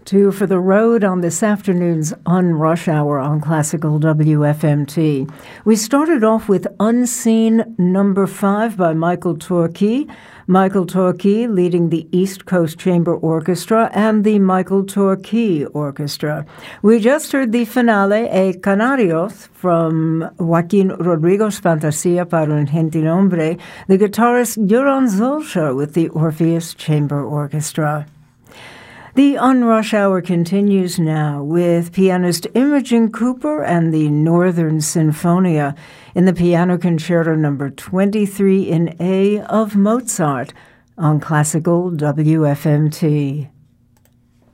Two for the road on this afternoon's On Rush Hour on Classical WFMT. We started off with Unseen Number 5 by Michael Torquay. Michael Torquay leading the East Coast Chamber Orchestra and the Michael Torquay Orchestra. We just heard the finale, E Canarios, from Joaquin Rodrigo's Fantasia para un Gentilhombre, the guitarist Göran Zolscher with the Orpheus Chamber Orchestra. The On Rush Hour continues now with pianist Imogen Cooper and the Northern Sinfonia in the Piano Concerto No. 23 in A of Mozart on Classical WFMT.